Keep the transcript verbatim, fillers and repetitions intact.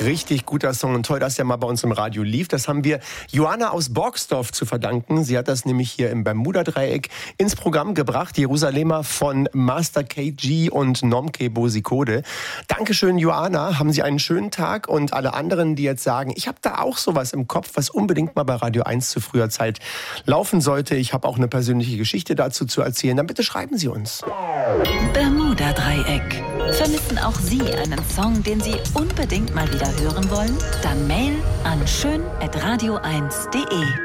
Richtig guter Song und toll, dass der mal bei uns im Radio lief. Das haben wir Joanna aus Borgsdorf zu verdanken. Sie hat das nämlich hier im Bermuda-Dreieck ins Programm gebracht. Jerusalemer von Master K G und Nomke Bosikode. Dankeschön, Joanna. Haben Sie einen schönen Tag. Und alle anderen, die jetzt sagen, ich habe da auch sowas im Kopf, was unbedingt mal bei Radio eins zu früher Zeit laufen sollte. Ich habe auch eine persönliche Geschichte dazu zu erzählen. Dann bitte schreiben Sie uns. Bermuda-Dreieck. Vermissen auch Sie einen Song, den Sie unbedingt mal wieder hören wollen? Dann Mail an schön at radio eins punkt de.